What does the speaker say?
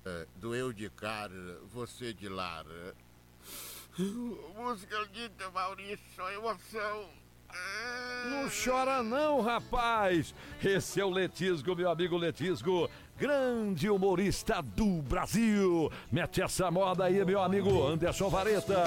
Doeu de cara, você de Lara. Música linda, Maurício, emoção. Não chora não, rapaz. Esse é o Letisgo, meu amigo Letisgo, grande humorista do Brasil. Mete essa moda aí, meu amigo Anderson Vareta.